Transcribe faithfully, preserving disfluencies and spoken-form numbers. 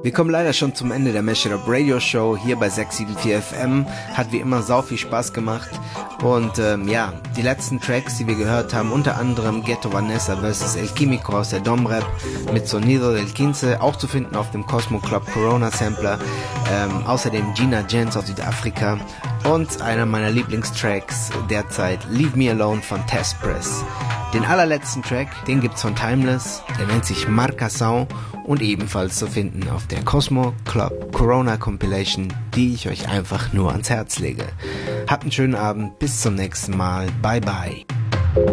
Wir kommen leider schon zum Ende der Mashup Up Radio Show hier bei sechs sieben vier F M. Hat wie immer sau viel Spaß gemacht. Und ähm, ja, die letzten Tracks, die wir gehört haben, unter anderem Ghetto Vanessa versus El Químico aus der Domrep mit Sonido del quince, auch zu finden auf dem Cosmo Club Corona Sampler. Ähm, außerdem Gina Jens aus Südafrika und einer meiner Lieblingstracks derzeit, Leave Me Alone von Test Press. Den allerletzten Track, den gibt's von Timeless, der nennt sich Marcação und ebenfalls zu finden auf der Cosmo Club Corona Compilation, die ich euch einfach nur ans Herz lege. Habt einen schönen Abend, bis zum nächsten Mal, bye bye.